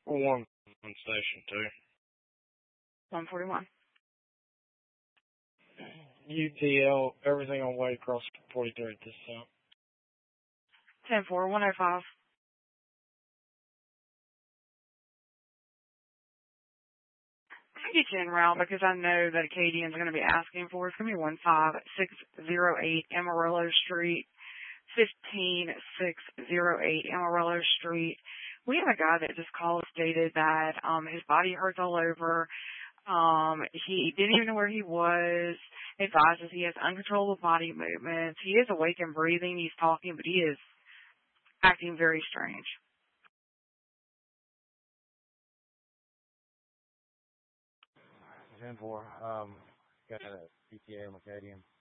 One station 141. UTL, everything on way across 43 at this time. 10-4, 105. I'll get you en route because I know that Acadian's going to be asking for. It's going to be 15608 Amarillo Street, 15608 Amarillo Street. We have a guy that just called, stated that his body hurts all over. He didn't even know where he was. Advises he has uncontrollable body movements. He is awake and breathing. He's talking, but he is acting very strange. 10-4. Got a PTA on Acadian.